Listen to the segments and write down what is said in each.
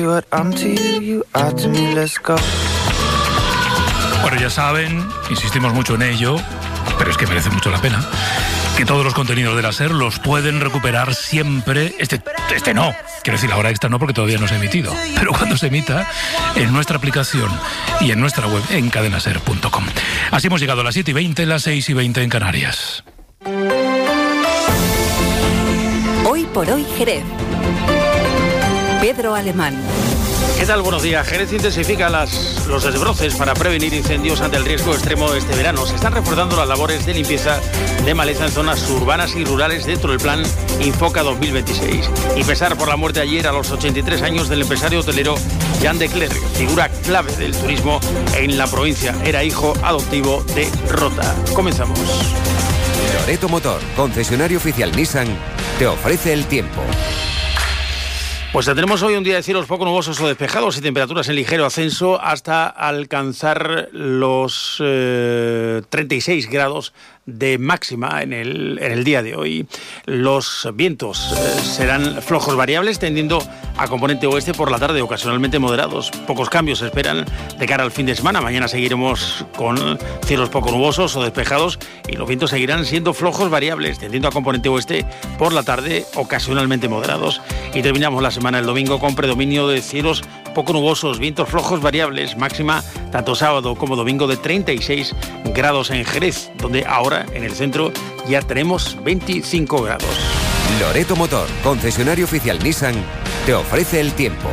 Bueno, ya saben, insistimos mucho en ello, pero es que merece mucho la pena, que todos los contenidos de la SER los pueden recuperar siempre. Este no, quiero decir, la hora extra no, porque todavía no se ha emitido, pero cuando se emita, en nuestra aplicación y en nuestra web, en cadenaser.com. Así hemos llegado a las 7:20, las 6:20 en Canarias. Hoy por hoy, Jerez. Pedro Alemán. ¿Qué tal? Buenos días. Jerez intensifica los desbroces para prevenir incendios ante el riesgo extremo este verano. Se están reforzando las labores de limpieza de maleza en zonas urbanas y rurales dentro del plan Infoca 2026. Y pesar por la muerte ayer a los 83 años del empresario hotelero Jean de Clerc, figura clave del turismo en la provincia. Era hijo adoptivo de Rota. Comenzamos. Loreto Motor, concesionario oficial Nissan, te ofrece el tiempo. Pues tendremos hoy un día de cielos poco nubosos o despejados y temperaturas en ligero ascenso hasta alcanzar los 36 grados de máxima en el día de hoy. Los vientos serán flojos variables, tendiendo a componente oeste por la tarde, ocasionalmente moderados. Pocos cambios se esperan de cara al fin de semana. Mañana seguiremos con cielos poco nubosos o despejados y los vientos seguirán siendo flojos variables, tendiendo a componente oeste por la tarde, ocasionalmente moderados. Y terminamos la semana el domingo con predominio de cielos poco nubosos, vientos flojos variables, máxima tanto sábado como domingo de 36 grados en Jerez, donde ahora en el centro ya tenemos 25 grados. Loreto Motor, concesionario oficial Nissan, te ofrece el tiempo.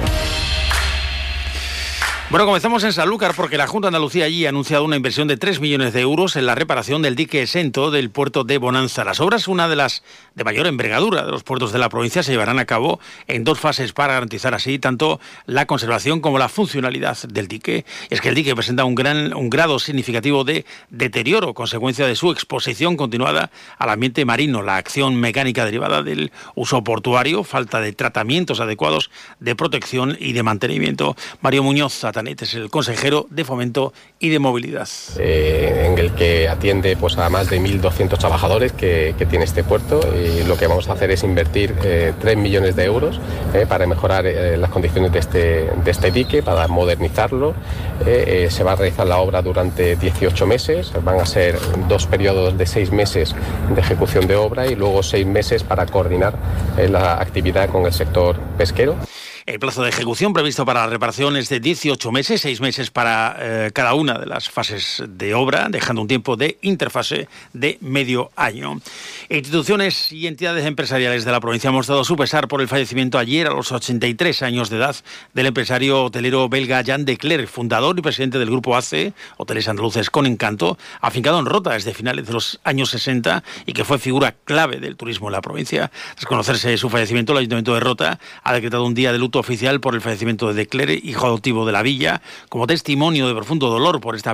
Bueno, comenzamos en Sanlúcar porque la Junta de Andalucía allí ha anunciado una inversión de 3 millones de euros en la reparación del dique exento del puerto de Bonanza. Las obras, una de las de mayor envergadura de los puertos de la provincia, se llevarán a cabo en 2 fases para garantizar así tanto la conservación como la funcionalidad del dique. Es que el dique presenta un grado significativo de deterioro, consecuencia de su exposición continuada al ambiente marino, la acción mecánica derivada del uso portuario, falta de tratamientos adecuados de protección y de mantenimiento. Mario Muñoz es el consejero de Fomento y de Movilidad. En el que atiende pues, a más de 1.200 trabajadores que tiene este puerto, y lo que vamos a hacer es invertir 3 millones de euros para mejorar las condiciones de este dique, para modernizarlo. Se va a realizar la obra durante 18 meses, van a ser 2 periodos de 6 meses de ejecución de obra y luego 6 meses para coordinar la actividad con el sector pesquero. El plazo de ejecución previsto para la reparación es de 18 meses, 6 meses para cada una de las fases de obra, dejando un tiempo de interfase de medio año. Instituciones y entidades empresariales de la provincia han mostrado su pesar por el fallecimiento ayer a los 83 años de edad del empresario hotelero belga Jean de Clerc, fundador y presidente del grupo ACE, Hoteles Andaluces con Encanto, afincado en Rota desde finales de los años 60 y que fue figura clave del turismo en la provincia. Tras conocerse su fallecimiento, el Ayuntamiento de Rota ha decretado un día de luto oficial por el fallecimiento de Clerc, hijo adoptivo de la villa, como testimonio de profundo dolor por esta